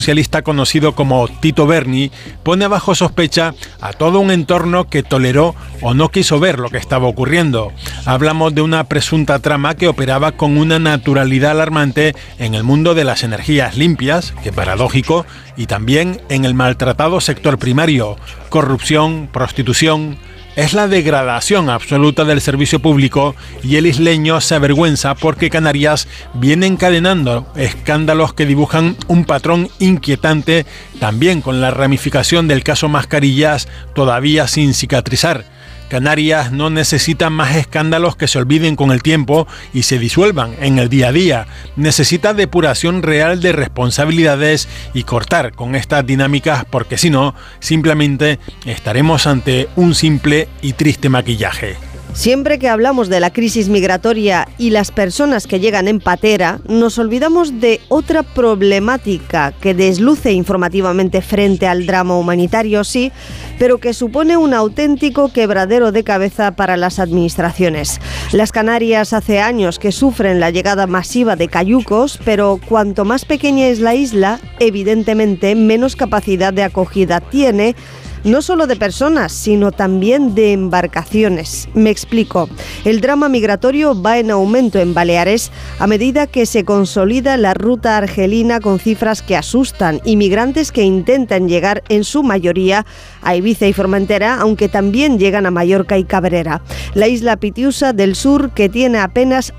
socialista conocido como Tito Berni pone bajo sospecha a todo un entorno que toleró o no quiso ver lo que estaba ocurriendo. Hablamos de una presunta trama que operaba con una naturalidad alarmante en el mundo de las energías limpias, que paradójico, y también en el maltratado sector primario. Corrupción, prostitución. Es la degradación absoluta del servicio público y el isleño se avergüenza porque Canarias viene encadenando escándalos que dibujan un patrón inquietante, también con la ramificación del caso Mascarillas todavía sin cicatrizar. Canarias no necesita más escándalos que se olviden con el tiempo y se disuelvan en el día a día. Necesita depuración real de responsabilidades y cortar con estas dinámicas porque si no, simplemente estaremos ante un simple y triste maquillaje. Siempre que hablamos de la crisis migratoria y las personas que llegan en patera, nos olvidamos de otra problemática que desluce informativamente frente al drama humanitario, sí, pero que supone un auténtico quebradero de cabeza para las administraciones. Las Canarias hace años que sufren la llegada masiva de cayucos, pero cuanto más pequeña es la isla, evidentemente menos capacidad de acogida tiene, no solo de personas, sino también de embarcaciones. Me explico. El drama migratorio va en aumento en Baleares a medida que se consolida la ruta argelina con cifras que asustan, inmigrantes que intentan llegar en su mayoría a Ibiza y Formentera, aunque también llegan a Mallorca y Cabrera. La isla Pitiusa del sur, que tiene apenas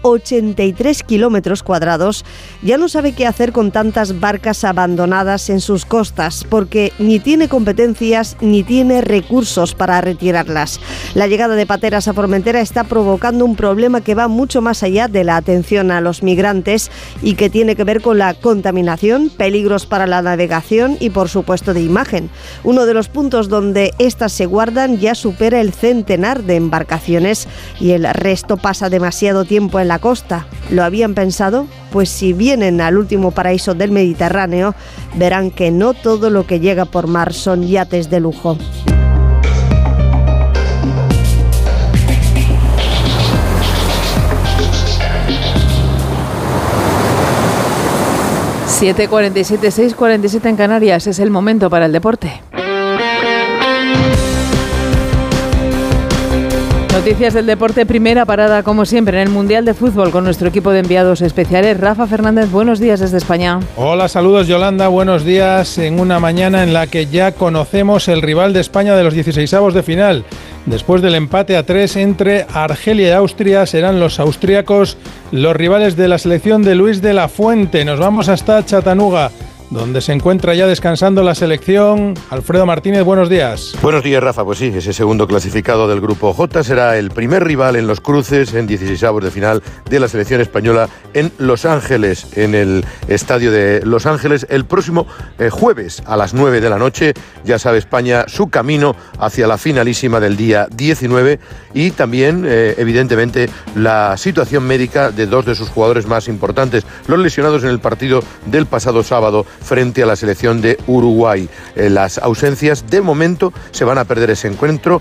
83 kilómetros cuadrados, ya no sabe qué hacer con tantas barcas abandonadas en sus costas, porque ni tiene competencias ni tiene recursos para retirarlas. La llegada de pateras a Formentera está provocando un problema que va mucho más allá de la atención a los migrantes y que tiene que ver con la contaminación, peligros para la navegación y, por supuesto, de imagen. Uno de los puntos donde estas se guardan ya supera el centenar de embarcaciones y el resto pasa demasiado tiempo en la costa. ¿Lo habían pensado? Pues si vienen al último paraíso del Mediterráneo, verán que no todo lo que llega por mar son yates de lujo. (7:47, 6:47 en Canarias). Es el momento para el deporte. Noticias del deporte, primera parada como siempre en el Mundial de Fútbol con nuestro equipo de enviados especiales. Rafa Fernández, buenos días desde España. Hola, saludos Yolanda, buenos días en una mañana en la que ya conocemos el rival de España de los 16avos de final. Después del empate a 3 entre Argelia y Austria, serán los austríacos los rivales de la selección de Luis de la Fuente. Nos vamos hasta Chattanooga, donde se encuentra ya descansando la selección. Alfredo Martínez, buenos días. Buenos días, Rafa. Pues sí, ese segundo clasificado del Grupo J será el primer rival en los cruces en 16avos de final de la selección española en Los Ángeles, en el estadio de Los Ángeles, el próximo jueves a las 9 de la noche. Ya sabe España su camino hacia la finalísima del día 19 y también, evidentemente, la situación médica de dos de sus jugadores más importantes, los lesionados en el partido del pasado sábado frente a la selección de Uruguay. Las ausencias de momento se van a perder ese encuentro.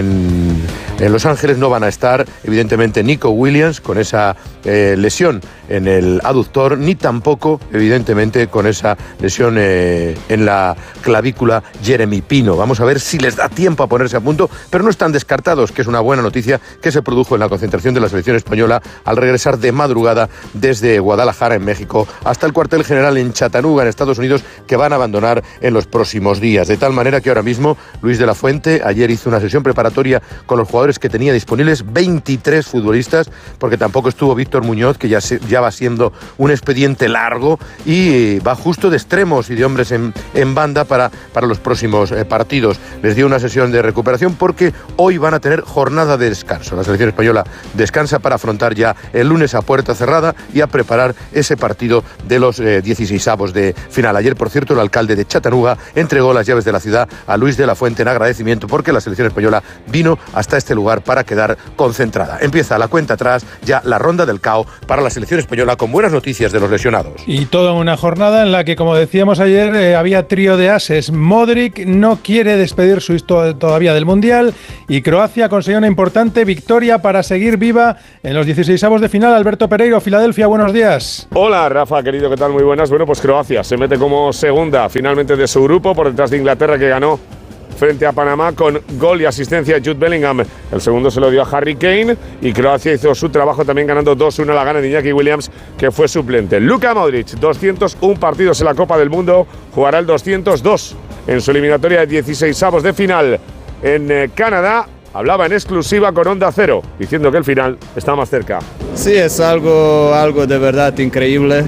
En Los Ángeles no van a estar, evidentemente, Nico Williams con esa lesión en el aductor, ni tampoco, evidentemente, con esa lesión en la clavícula Jeremy Pino. Vamos a ver si les da tiempo a ponerse a punto, pero no están descartados, que es una buena noticia que se produjo en la concentración de la selección española al regresar de madrugada desde Guadalajara, en México, hasta el cuartel general en Chattanooga, en Estados Unidos, que van a abandonar en los próximos días. De tal manera que ahora mismo Luis de la Fuente ayer hizo una sesión preparatoria con los jugadores que tenía disponibles, 23 futbolistas, porque tampoco estuvo Víctor Muñoz, que ya va siendo un expediente largo y va justo de extremos y de hombres en banda para los próximos partidos. Les dio una sesión de recuperación porque hoy van a tener jornada de descanso. La selección española descansa para afrontar ya el lunes a puerta cerrada y a preparar ese partido de los 16avos de final. Ayer, por cierto, el alcalde de Chattanooga entregó las llaves de la ciudad a Luis de la Fuente en agradecimiento porque la selección española vino hasta este lugar para quedar concentrada. Empieza la cuenta atrás, ya la ronda del caos para la selección española, con buenas noticias de los lesionados. Y todo en una jornada en la que, como decíamos ayer, había trío de ases. Modric no quiere despedir su historia todavía del Mundial y Croacia consiguió una importante victoria para seguir viva en los 16avos de final. Alberto Pereiro, Filadelfia, buenos días. Hola, Rafa, querido, ¿qué tal? Muy buenas. Bueno, pues Croacia se mete como segunda finalmente de su grupo, por detrás de Inglaterra, que ganó frente a Panamá con gol y asistencia de Jude Bellingham. El segundo se lo dio a Harry Kane y Croacia hizo su trabajo también ganando 2-1 a la gana de Iñaki Williams, que fue suplente. Luka Modric, 201 partidos en la Copa del Mundo, jugará el 202 en su eliminatoria de 16avos de final en Canadá. Hablaba en exclusiva con Onda Cero, diciendo que el final está más cerca. Sí, es algo de verdad increíble.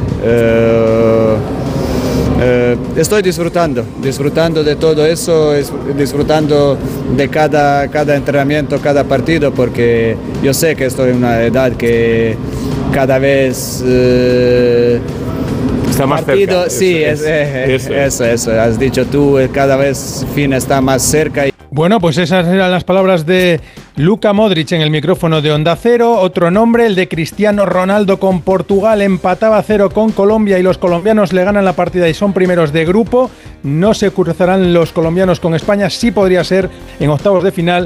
Estoy disfrutando de todo eso, disfrutando de cada entrenamiento, cada partido, porque yo sé que estoy en una edad que cada vez está más partido, cerca. Sí, eso, has dicho tú, cada vez fin está más cerca. Bueno, pues esas eran las palabras de Luka Modric en el micrófono de Onda Cero. Otro nombre, el de Cristiano Ronaldo con Portugal, empataba a 0 con Colombia y los colombianos le ganan la partida y son primeros de grupo. No se cruzarán los colombianos con España, sí podría ser en octavos de final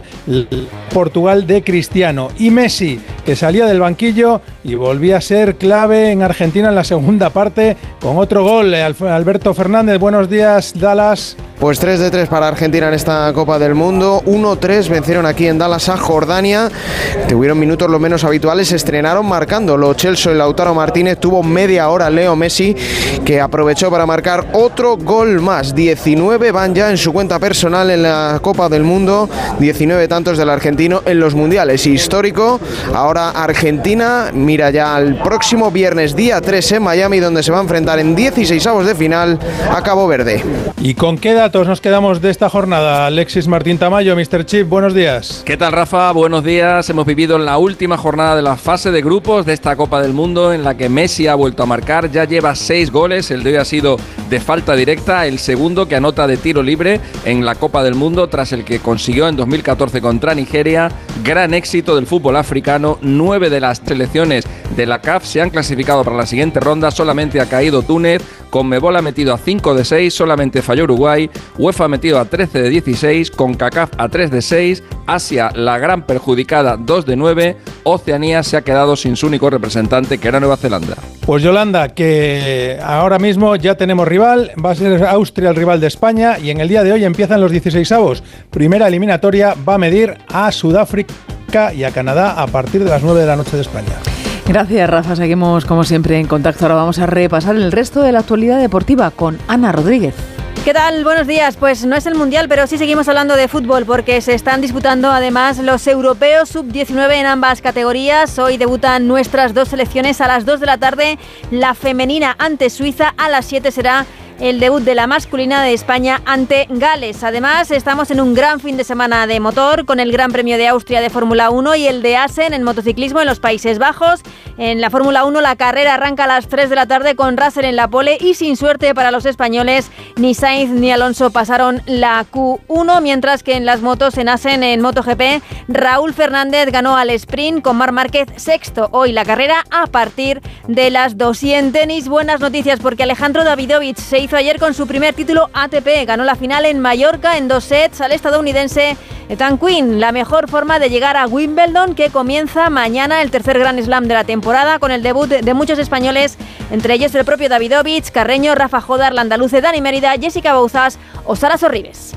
Portugal de Cristiano. Y Messi, que salía del banquillo y volvía a ser clave en Argentina en la segunda parte con otro gol. Alberto Fernández, buenos días, Dallas. Pues 3-3 para Argentina en esta Copa del Mundo. 1-3 vencieron aquí en Dallas a Jordania. Tuvieron minutos lo menos habituales, se estrenaron marcando Lo Celso y Lautaro Martínez. Tuvo media hora Leo Messi, que aprovechó para marcar otro gol más. 19 van ya en su cuenta personal en la Copa del Mundo. 19 tantos del argentino en los mundiales. Histórico. Ahora Argentina mira ya al próximo viernes día 3 en Miami, donde se va a enfrentar en 16avos de final a Cabo Verde. ¿Y con qué datos nos quedamos de esta jornada? Alexis Martín Tamayo, Mr. Chip, buenos días. ¿Qué tal, Rafa? Buenos días. Hemos vivido la última jornada de la fase de grupos de esta Copa del Mundo, en la que Messi ha vuelto a marcar. Ya lleva 6 goles. El de hoy ha sido de falta directa, el segundo que anota de tiro libre en la Copa del Mundo, tras el que consiguió en 2014 contra Nigeria. Gran éxito del fútbol africano. 9 de las selecciones de la CAF se han clasificado para la siguiente ronda. Solamente ha caído Túnez. Conmebol ha metido a 5 de 6, solamente falló Uruguay. UEFA ha metido a 13 de 16, CONCACAF a 3 de 6, Asia, la gran perjudicada, 2 de 9, Oceanía se ha quedado sin su único representante, que era Nueva Zelanda. Pues Yolanda, que ahora mismo ya tenemos rival, va a ser Austria el rival de España y en el día de hoy empiezan los 16avos. Primera eliminatoria va a medir a Sudáfrica y a Canadá a partir de las 9 de la noche de España. Gracias, Rafa. Seguimos, como siempre, en contacto. Ahora vamos a repasar el resto de la actualidad deportiva con Ana Rodríguez. ¿Qué tal? Buenos días. Pues no es el Mundial, pero sí seguimos hablando de fútbol, porque se están disputando además los europeos sub-19 en ambas categorías. Hoy debutan nuestras dos selecciones a las 2 de la tarde. La femenina ante Suiza, a las 7 será el debut de la masculina de España ante Gales. Además, estamos en un gran fin de semana de motor, con el Gran Premio de Austria de Fórmula 1 y el de Assen en motociclismo en los Países Bajos. En la Fórmula 1 la carrera arranca a las 3 de la tarde con Russell en la pole y sin suerte para los españoles, ni Sainz ni Alonso pasaron la Q1, mientras que en las motos en Assen en MotoGP, Raúl Fernández ganó al sprint con Marc Márquez sexto. Hoy la carrera a partir de las 2. Y en tenis, buenas noticias, porque Alejandro Davidovich se hizo ayer con su primer título ATP. Ganó la final en Mallorca en 2 sets al estadounidense Ethan Quinn. La mejor forma de llegar a Wimbledon, que comienza mañana, el tercer Grand Slam de la temporada, con el debut de muchos españoles, entre ellos el propio Davidovich, Carreño, Rafa Jodar, Landaluce, Dani Mérida, Jessica Bouzas o Sara Sorribes.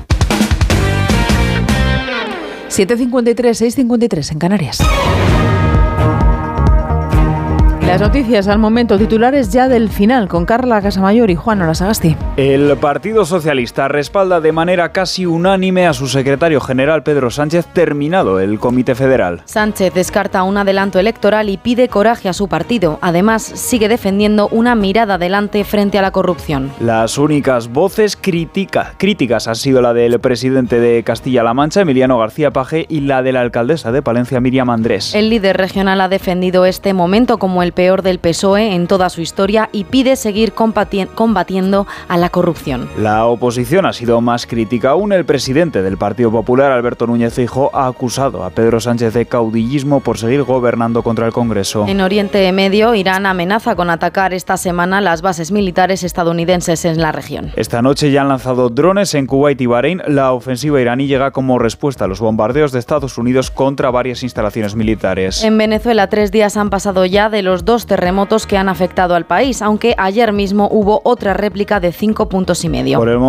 7:53, 6:53 en Canarias. Las noticias al momento, titulares ya del final, con Carla Casamayor y Juan Olasagasti. El Partido Socialista respalda de manera casi unánime a su secretario general Pedro Sánchez, terminado el Comité Federal. Sánchez descarta un adelanto electoral y pide coraje a su partido. Además, sigue defendiendo una mirada adelante frente a la corrupción. Las únicas voces críticas han sido la del presidente de Castilla-La Mancha, Emiliano García Paje, y la de la alcaldesa de Palencia, Miriam Andrés. El líder regional ha defendido este momento como el peor del PSOE en toda su historia y pide seguir combatiendo a la corrupción. La oposición ha sido más crítica aún. El presidente del Partido Popular, Alberto Núñez Feijóo, ha acusado a Pedro Sánchez de caudillismo por seguir gobernando contra el Congreso. En Oriente Medio, Irán amenaza con atacar esta semana las bases militares estadounidenses en la región. Esta noche ya han lanzado drones en Kuwait y Bahrein. La ofensiva iraní llega como respuesta a los bombardeos de Estados Unidos contra varias instalaciones militares. En Venezuela, 3 días han pasado ya de los 2 terremotos que han afectado al país, aunque ayer mismo hubo otra réplica de 5,5 puntos. Por el